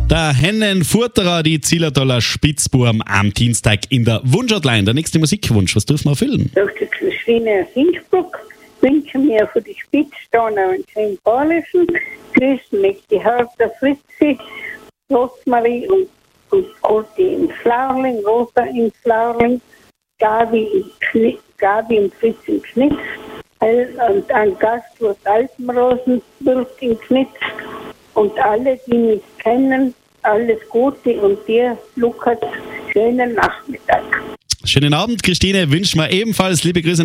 Der Hennenfurterer, die Zillertaler Spitzbuben am Dienstag in der Wunschhotline. Der nächste Musikwunsch, was dürfen wir erfüllen? Dr. Christine aus Innsbruck wünsche mir für die Spitzstoner und St. Paulischen grüßen mich die Hertha Fritzi, Rosmarie und Olti in Flauerling, Rosa in Flauerling, Gabi und Fritz in Knitz und ein Gastwirt Alpenrosenburg in Knitz und alle, die mich kennen, alles Gute und dir, Lukas, schönen Nachmittag. Schönen Abend, Christine, wünschen wir ebenfalls liebe Grüße